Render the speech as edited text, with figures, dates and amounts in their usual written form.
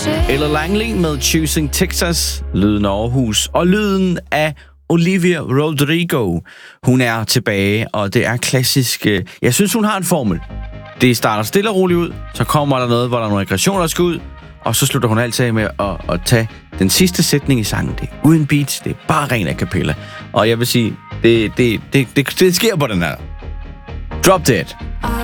Ella Langley med Choosing Texas, lyden af Aarhus, og lyden af Olivia Rodrigo. Hun er tilbage, og det er klassisk. Jeg synes, hun har en formel. Det starter stille og roligt ud, så kommer der noget, hvor der er nogle aggressioner, der skal ud, og så slutter hun altid med at tage den sidste sætning i sangen. Det er uden beats, det er bare ren a cappella. Og jeg vil sige, det sker på den her. Drop Dead.